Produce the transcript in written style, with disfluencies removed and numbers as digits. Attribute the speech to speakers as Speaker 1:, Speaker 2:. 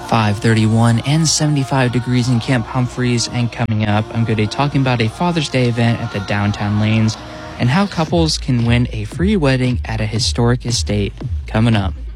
Speaker 1: 5:31 and 75 degrees in Camp Humphreys. And coming up, I'm going to be talking about a Father's Day event at the Downtown Lanes and how couples can win a free wedding at a historic estate. Coming up.